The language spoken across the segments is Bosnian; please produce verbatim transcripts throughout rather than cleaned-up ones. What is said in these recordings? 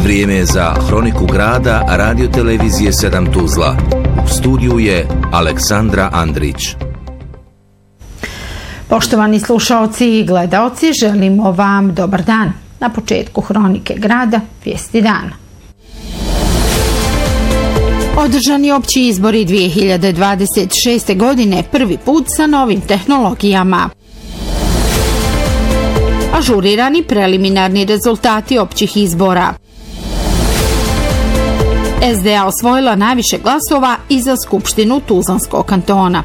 Vrijeme je za Hroniku grada Radio Televizije sedam Tuzla. U studiju je Aleksandra Andrić. Poštovani slušaoci i gledaoci, želimo vam dobar dan. Na početku Hronike grada, vijesti dana. Održani opći izbori dvije hiljade dvadeset šeste. godine prvi put sa novim tehnologijama. Ažurirani preliminarni rezultati općih izbora. S D A osvojila najviše glasova i za Skupštinu Tuzlanskog kantona.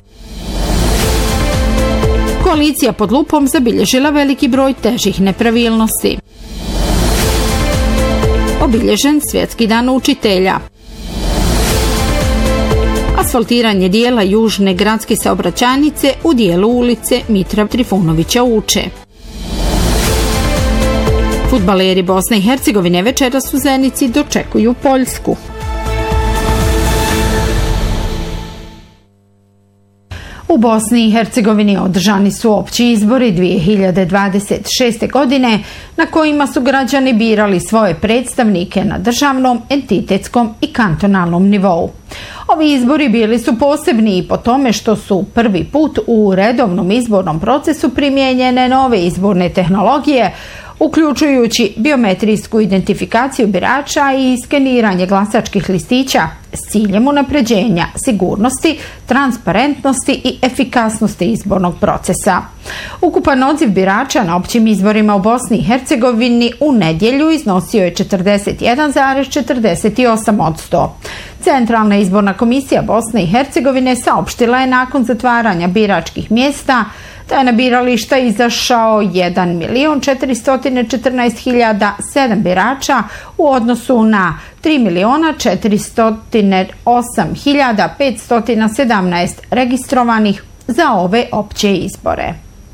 Koalicija pod lupom zabilježila veliki broj težih nepravilnosti. Obilježen Svjetski dan učitelja. Asfaltiranje dijela južne gradske saobraćajnice u dijelu ulice Mitra Trifunovića Uče. Fudbaleri Bosne i Hercegovine večeras u Zenici dočekuju Poljsku. U Bosni i Hercegovini održani su opći izbori dvije hiljade dvadeset šeste. godine na kojima su građani birali svoje predstavnike na državnom, entitetskom i kantonalnom nivou. Ovi izbori bili su posebni i po tome što su prvi put u redovnom izbornom procesu primijenjene nove izborne tehnologije, uključujući biometrijsku identifikaciju birača i skeniranje glasačkih listića s ciljem unapređenja sigurnosti, transparentnosti i efikasnosti izbornog procesa. Ukupan odziv birača na općim izborima u Bosni i Hercegovini u nedjelju iznosio je četrdeset jedan zarez četrdeset osam posto. Centralna izborna komisija Bosne i Hercegovine saopštila je nakon zatvaranja biračkih mjesta da je na birališta izašao jedan milion četiristo četrnaest hiljada sedam birača u odnosu na tri miliona četiristo osam hiljada petsto sedamnaest registrovanih za ove opće izbore.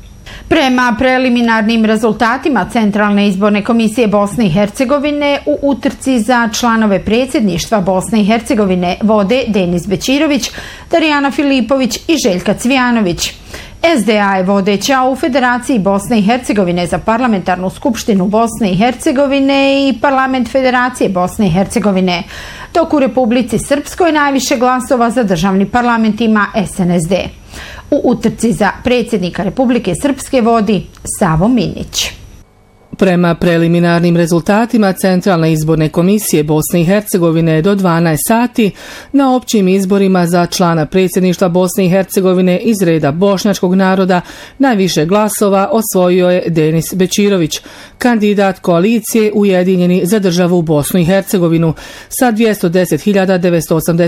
Prema preliminarnim rezultatima Centralne izborne komisije Bosne i Hercegovine u utrci za članove predsjedništva Bosne i Hercegovine vode Denis Bećirović, Darijana Filipović i Željka Cvijanović. S D A je vodeća u Federaciji Bosne i Hercegovine za parlamentarnu skupštinu Bosne i Hercegovine i parlament Federacije Bosne i Hercegovine, dok u Republici Srpskoj najviše glasova za državni parlament ima S N S D. U utrci za predsjednika Republike Srpske vodi Savo Minić. Prema preliminarnim rezultatima Centralne izborne komisije Bosne i Hercegovine do dvanaest sati na općim izborima za člana predsjedništva Bosne i Hercegovine iz reda bošnjačkog naroda najviše glasova osvojio je Denis Bećirović, kandidat koalicije Ujedinjeni za državu Bosnu i Hercegovinu sa dvjesto deset hiljada devetsto osamdeset